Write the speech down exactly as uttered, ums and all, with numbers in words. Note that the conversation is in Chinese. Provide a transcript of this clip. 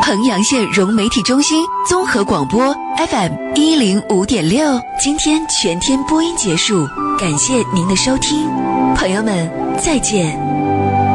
衡阳县融媒体中心综合广播 F M 一零五点六。今天全天播音结束，感谢您的收听，朋友们再见。